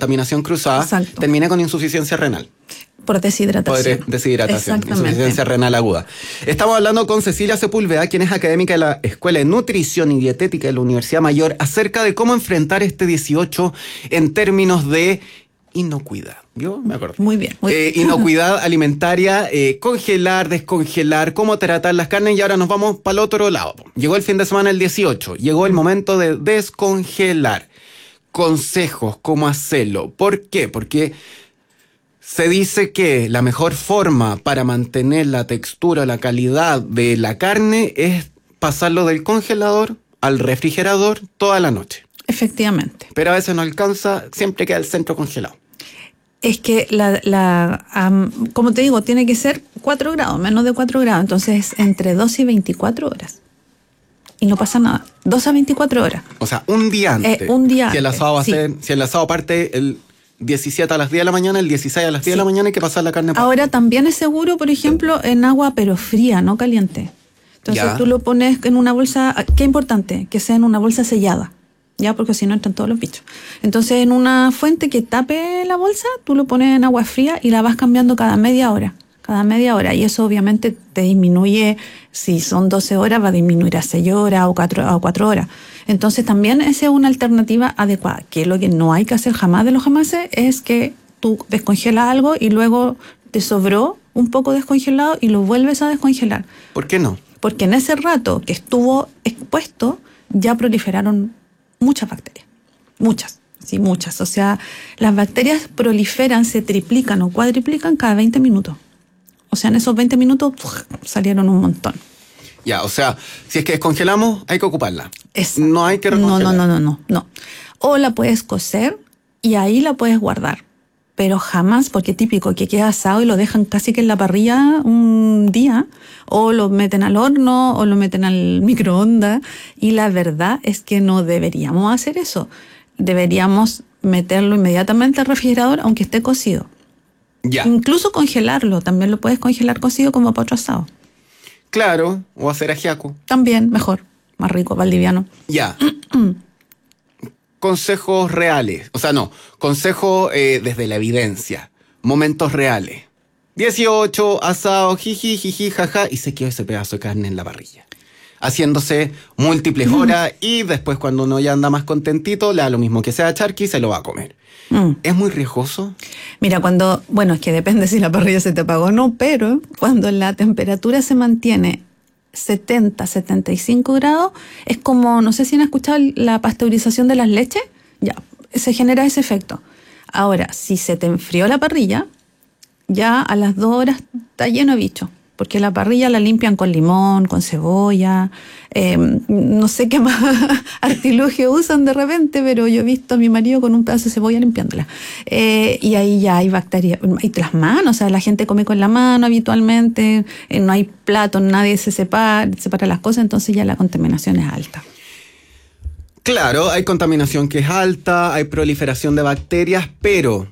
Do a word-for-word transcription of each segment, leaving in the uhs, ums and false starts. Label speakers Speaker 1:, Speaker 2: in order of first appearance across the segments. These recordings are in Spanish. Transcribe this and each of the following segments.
Speaker 1: contaminación cruzada,
Speaker 2: Exacto.
Speaker 1: termine con insuficiencia renal.
Speaker 2: Por deshidratación.
Speaker 1: Por deshidratación,
Speaker 2: Exactamente.
Speaker 1: insuficiencia renal aguda. Estamos hablando con Cecilia Sepúlveda, quien es académica de la Escuela de Nutrición y Dietética de la Universidad Mayor, acerca de cómo enfrentar este dieciocho en términos de inocuidad. ¿Yo? Me acuerdo.
Speaker 2: Muy bien. Muy
Speaker 1: Eh,
Speaker 2: bien.
Speaker 1: inocuidad alimentaria, eh, congelar, descongelar, cómo tratar las carnes, y ahora nos vamos para el otro lado. Llegó el fin de semana el dieciocho, llegó el momento de descongelar. Consejos, cómo hacerlo. ¿Por qué? Porque se dice que la mejor forma para mantener la textura, la calidad de la carne es pasarlo del congelador al refrigerador toda la noche.
Speaker 2: Efectivamente.
Speaker 1: Pero a veces no alcanza, siempre queda el centro congelado.
Speaker 2: Es que, la, la um, como te digo, tiene que ser cuatro grados, menos de cuatro grados. Entonces, entre dos y veinticuatro horas. Y no pasa nada. dos a veinticuatro horas.
Speaker 1: O sea, un día antes.
Speaker 2: Eh, un día
Speaker 1: si el asado va a
Speaker 2: sí.
Speaker 1: ser, si el asado parte el diecisiete a las diez de la mañana, el dieciséis a las diez
Speaker 2: Sí.
Speaker 1: de la mañana hay que pasar la carne.
Speaker 2: Ahora también es seguro, por ejemplo, en agua pero fría, no caliente. Entonces
Speaker 1: Ya.
Speaker 2: tú lo pones en una bolsa, qué importante, que sea en una bolsa sellada, ya, porque si no entran todos los bichos. Entonces en una fuente que tape la bolsa, tú lo pones en agua fría y la vas cambiando cada media hora. Cada media hora, y eso obviamente te disminuye, si son doce horas, va a disminuir a seis horas o cuatro horas. Entonces también esa es una alternativa adecuada, que lo que no hay que hacer jamás de los jamases es que tú descongelas algo y luego te sobró un poco descongelado y lo vuelves a descongelar.
Speaker 1: ¿Por qué no?
Speaker 2: Porque en ese rato que estuvo expuesto ya proliferaron muchas bacterias, muchas. Sí, muchas. O sea, las bacterias proliferan, se triplican o cuadriplican cada veinte minutos. O sea, en esos veinte minutos ¡puf!, salieron un montón.
Speaker 1: Ya, o sea, si es que descongelamos, hay que ocuparla.
Speaker 2: Exacto.
Speaker 1: No hay que
Speaker 2: No,
Speaker 1: recongelar.
Speaker 2: no, no, no, no, no. O la puedes cocer y ahí la puedes guardar. Pero jamás, porque es típico que queda asado y lo dejan casi que en la parrilla un día, o lo meten al horno, o lo meten al microondas. Y la verdad es que no deberíamos hacer eso. Deberíamos meterlo inmediatamente al refrigerador, aunque esté cocido.
Speaker 1: Ya.
Speaker 2: Incluso congelarlo, también lo puedes congelar cocido como para otro asado.
Speaker 1: Claro, o hacer ajiaco.
Speaker 2: También, mejor, más rico, valdiviano.
Speaker 1: Ya. Consejos reales. O sea, no. Consejos eh, desde la evidencia. Momentos reales. dieciocho, asado, jiji, jiji, jaja, y se quedó ese pedazo de carne en la parrilla. Haciéndose múltiples horas y después cuando uno ya anda más contentito, le da lo mismo que sea charqui y se lo va a comer.
Speaker 2: Mm.
Speaker 1: ¿Es muy riesgoso?
Speaker 2: Mira, cuando, bueno, es que depende si la parrilla se te apagó o no, pero cuando la temperatura se mantiene setenta, setenta y cinco grados, es como, no sé si han escuchado la pasteurización de las leches, ya, se genera ese efecto. Ahora, si se te enfrió la parrilla, ya a las dos horas está lleno de bicho, porque la parrilla la limpian con limón, con cebolla, eh, no sé qué más artilugio usan de repente, pero yo he visto a mi marido con un pedazo de cebolla limpiándola. Eh, y ahí ya hay bacterias, hay las manos, o sea, la gente come con la mano habitualmente, eh, no hay plato, nadie se separa, separa las cosas, entonces ya la contaminación es alta.
Speaker 1: Claro, hay contaminación que es alta, hay proliferación de bacterias, pero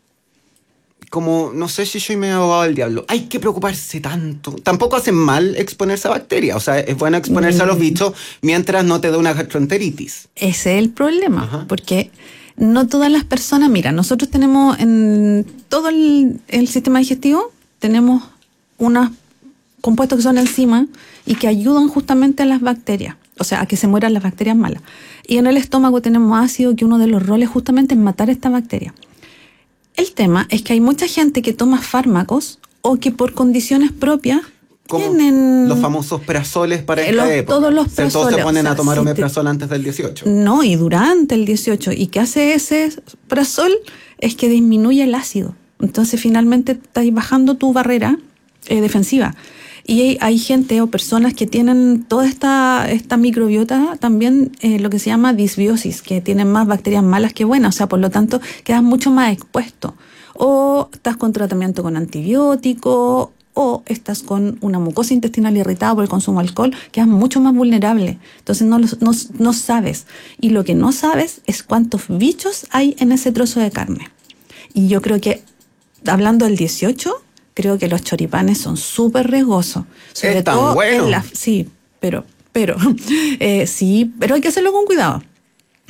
Speaker 1: como, no sé si soy medio abogado del diablo, hay que preocuparse tanto. Tampoco hace mal exponerse a bacterias, o sea, es bueno exponerse mm. a los bichos mientras no te dé una gastroenteritis.
Speaker 2: Ese es el problema,
Speaker 1: Ajá.
Speaker 2: Porque no todas las personas, mira, nosotros tenemos en todo el, el sistema digestivo, tenemos unos compuestos que son enzimas y que ayudan justamente a las bacterias, o sea, a que se mueran las bacterias malas. Y en el estómago tenemos ácido, que uno de los roles justamente es matar esta bacteria. El tema es que hay mucha gente que toma fármacos o que por condiciones propias
Speaker 1: como
Speaker 2: tienen...
Speaker 1: los famosos prazoles para esta
Speaker 2: los,
Speaker 1: época.
Speaker 2: Todos los
Speaker 1: prazoles.
Speaker 2: prazoles.
Speaker 1: Todos se ponen
Speaker 2: o sea,
Speaker 1: a tomar
Speaker 2: si
Speaker 1: omeprazol te... antes del dieciocho.
Speaker 2: No, y durante el dieciocho. ¿Y qué hace ese prazol? Es que disminuye el ácido. Entonces finalmente estás bajando tu barrera eh, defensiva. Y hay, hay gente o personas que tienen toda esta, esta microbiota también eh, lo que se llama disbiosis, que tienen más bacterias malas que buenas, o sea, por lo tanto quedas mucho más expuesto. O estás con tratamiento con antibiótico, o estás con una mucosa intestinal irritada por el consumo de alcohol, quedas mucho más vulnerable. Entonces no, no, no sabes. Y lo que no sabes es cuántos bichos hay en ese trozo de carne. Y yo creo que, hablando del dieciocho... creo que los choripanes son súper riesgosos. Sobre
Speaker 1: es tan
Speaker 2: todo
Speaker 1: bueno.
Speaker 2: En la, sí, pero, pero, eh, sí, pero hay que hacerlo con cuidado.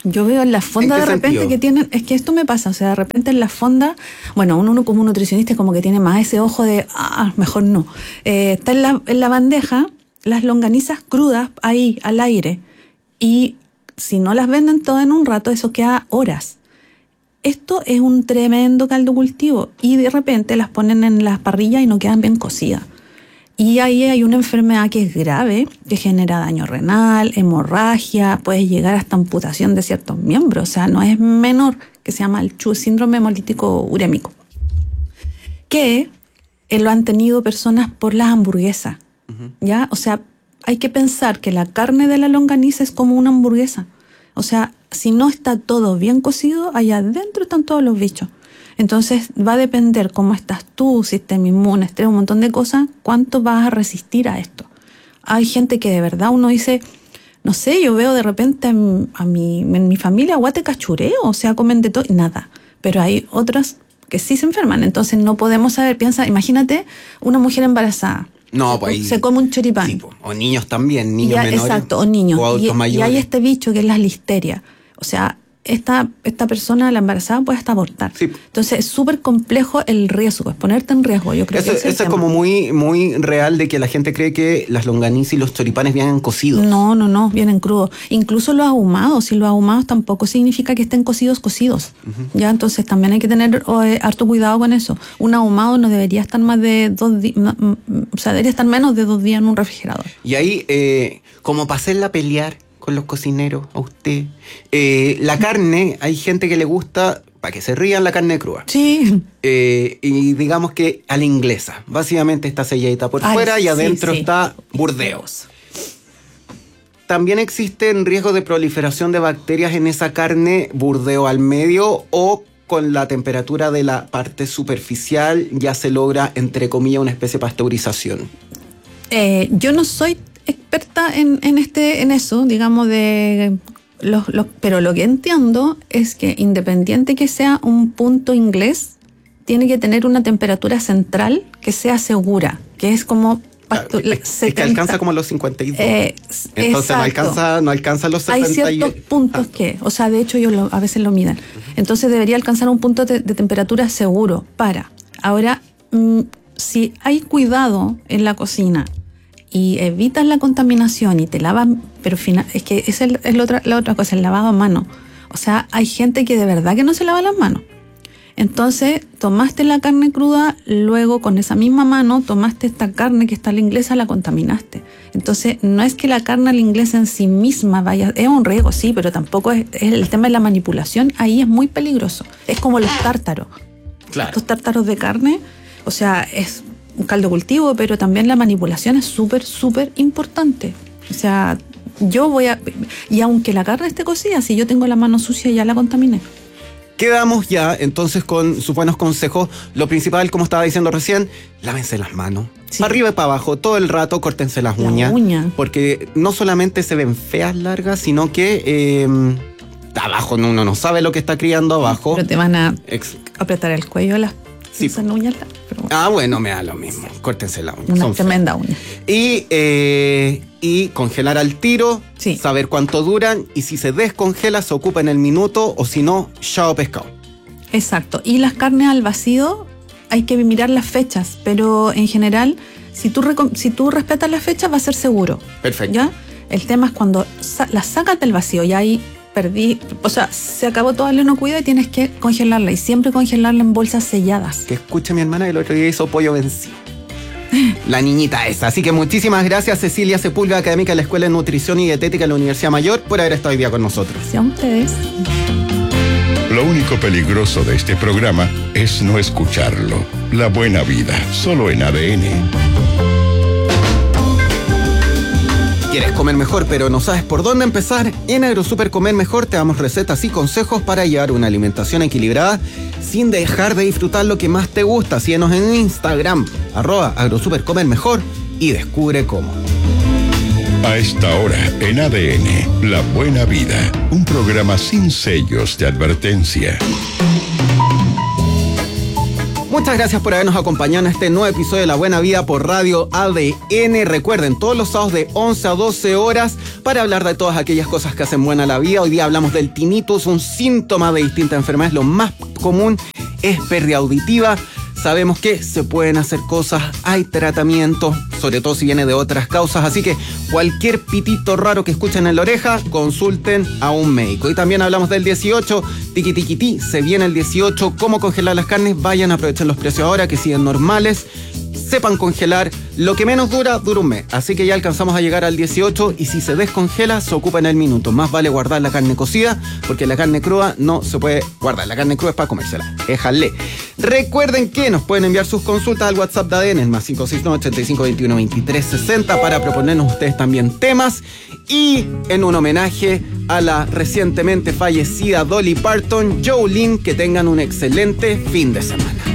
Speaker 2: Yo veo en la fonda de repente
Speaker 1: sentido?
Speaker 2: que tienen, es que esto me pasa, o sea, de repente en la fonda, bueno, uno, uno como nutricionista como que tiene más ese ojo de, ah, mejor no. Eh, está en la, en la bandeja las longanizas crudas ahí, al aire, y si no las venden todas en un rato, eso queda horas. Esto es un tremendo caldo cultivo y de repente las ponen en las parrillas y no quedan bien cocidas. Y ahí hay una enfermedad que es grave, que genera daño renal, hemorragia, puede llegar hasta amputación de ciertos miembros. O sea, no es menor, que se llama el C H U, síndrome hemolítico urémico. Que eh, lo han tenido personas por las hamburguesas. Uh-huh. ¿Ya? O sea, hay que pensar que la carne de la longaniza es como una hamburguesa. O sea, si no está todo bien cocido, allá adentro están todos los bichos. Entonces va a depender cómo estás tú, sistema inmune, estrés, un montón de cosas, cuánto vas a resistir a esto. Hay gente que de verdad uno dice, no sé, yo veo de repente en, a mi, en mi familia guate cachureo, o sea, comen de todo y nada. Pero hay otras que sí se enferman, entonces no podemos saber, piensa, imagínate una mujer embarazada.
Speaker 1: No, pues ahí,
Speaker 2: se come un choripán.
Speaker 1: Sí, o niños también, niños
Speaker 2: ya,
Speaker 1: menores.
Speaker 2: Exacto, o niños.
Speaker 1: O adultos
Speaker 2: y,
Speaker 1: mayores.
Speaker 2: Y hay este bicho que es la listeria. O sea, esta, esta persona, la embarazada, puede hasta abortar.
Speaker 1: Sí.
Speaker 2: Entonces es súper complejo el riesgo, es ponerte en riesgo. Yo creo
Speaker 1: eso
Speaker 2: que
Speaker 1: eso es,
Speaker 2: es
Speaker 1: como muy, muy real de que la gente cree que las longanizas y los choripanes vienen cocidos.
Speaker 2: No, no, no, vienen crudos. Incluso los ahumados, y los ahumados tampoco significa que estén cocidos, cocidos. Uh-huh. Ya, entonces también hay que tener eh, harto cuidado con eso. Un ahumado no debería estar más de dos días, no, o sea, debería estar menos de dos días en un refrigerador.
Speaker 1: Y ahí, eh, como para hacerla pelear con los cocineros, a usted. Eh, la carne, hay gente que le gusta, para que se rían, la carne cruda.
Speaker 2: Sí.
Speaker 1: Eh, y digamos que a la inglesa. Básicamente está selladita por
Speaker 2: Ay,
Speaker 1: fuera y
Speaker 2: sí,
Speaker 1: adentro
Speaker 2: sí.
Speaker 1: está burdeos. También existen riesgos de proliferación de bacterias en esa carne, burdeo al medio, o con la temperatura de la parte superficial ya se logra, entre comillas, una especie de pasteurización.
Speaker 2: Eh, yo no soy experta en, en este en eso, digamos, de los, los, pero lo que entiendo es que independiente que sea un punto inglés, tiene que tener una temperatura central que sea segura, que es como
Speaker 1: pasto, es, setenta, es que alcanza como los cincuenta y dos. Eh, Entonces exacto. no alcanza no alcanza los setenta.
Speaker 2: Hay ciertos y... puntos ah. que, o sea, de hecho ellos lo, a veces lo miden. Uh-huh. Entonces debería alcanzar un punto de, de temperatura seguro para. Ahora, mmm, si hay cuidado en la cocina y evitas la contaminación y te lavas, pero final, es que es, el, es la, otra, la otra cosa, el lavado a mano. O sea, hay gente que de verdad que no se lava las manos. Entonces, tomaste la carne cruda, luego con esa misma mano tomaste esta carne que está a la inglesa, la contaminaste. Entonces, no es que la carne a la inglesa en sí misma vaya, es un riesgo, sí, pero tampoco es, es el tema de la manipulación, ahí es muy peligroso. Es como los tártaros.
Speaker 1: Claro.
Speaker 2: Estos tártaros de carne, o sea, es un caldo cultivo, pero también la manipulación es súper, súper importante. O sea, yo voy a... Y aunque la carne esté cocida, si yo tengo la mano sucia ya la contaminé.
Speaker 1: Quedamos ya entonces con sus buenos consejos. Lo principal, como estaba diciendo recién, lávense las manos. Sí. Para arriba y para abajo, todo el rato, córtense las
Speaker 2: la
Speaker 1: uñas.
Speaker 2: Uña.
Speaker 1: Porque no solamente se ven feas largas, sino que eh, abajo uno no sabe lo que está criando abajo.
Speaker 2: Pero te van a Ex- apretar el cuello las
Speaker 1: sí.
Speaker 2: uñas. Pero bueno.
Speaker 1: Ah, bueno, me da lo mismo. Córtense la uña.
Speaker 2: Una
Speaker 1: Son
Speaker 2: tremenda
Speaker 1: feas.
Speaker 2: uña.
Speaker 1: Y, eh, y congelar al tiro,
Speaker 2: sí.
Speaker 1: saber cuánto duran, y si se descongela se ocupa en el minuto, o si no, chao pescado.
Speaker 2: Exacto. Y las carnes al vacío hay que mirar las fechas, pero en general, si tú, si tú respetas las fechas va a ser seguro.
Speaker 1: Perfecto.
Speaker 2: ¿Ya? El tema es cuando sa- las sacas del vacío, ya ahí perdí, o sea, se acabó toda la inocuidad y tienes que congelarla, y siempre congelarla en bolsas selladas.
Speaker 1: Que escuche mi hermana, el otro día hizo pollo vencido. La niñita esa. Así que muchísimas gracias, Cecilia Sepúlveda, académica de la Escuela de Nutrición y Dietética de la Universidad Mayor, por haber estado hoy día con nosotros.
Speaker 2: Sí, a ustedes.
Speaker 3: Lo único peligroso de este programa es no escucharlo. La buena vida, solo en A D N.
Speaker 1: ¿Quieres comer mejor pero no sabes por dónde empezar? En AgroSuper Comer Mejor te damos recetas y consejos para llevar una alimentación equilibrada sin dejar de disfrutar lo que más te gusta. Síguenos en Instagram, arroba AgroSuper Comer Mejor, y descubre cómo.
Speaker 3: A esta hora, en A D N, La Buena Vida, un programa sin sellos de advertencia.
Speaker 1: Muchas gracias por habernos acompañado en este nuevo episodio de La Buena Vida por Radio A D N. Recuerden, todos los sábados de once a doce horas para hablar de todas aquellas cosas que hacen buena la vida. Hoy día hablamos del tinnitus, un síntoma de distintas enfermedades. Lo más común es pérdida auditiva. Sabemos que se pueden hacer cosas, hay tratamientos, sobre todo si viene de otras causas. Así que cualquier pitito raro que escuchen en la oreja, consulten a un médico. Y también hablamos del dieciocho, tiqui tiqui ti, se viene el dieciocho, cómo congelar las carnes. Vayan a aprovechar los precios ahora que siguen normales. Sepan congelar, lo que menos dura, dura un mes. Así que ya alcanzamos a llegar al dieciocho y si se descongela, se ocupa en el minuto. Más vale guardar la carne cocida, porque la carne cruda no se puede guardar. La carne cruda es para comérsela. Éjale. Recuerden que nos pueden enviar sus consultas al WhatsApp de A D N, el más cinco seis nueve, ochenta y cinco, veintiuno, veintitrés, sesenta, para proponernos ustedes también temas. Y en un homenaje a la recientemente fallecida Dolly Parton, Jolene, que tengan un excelente fin de semana.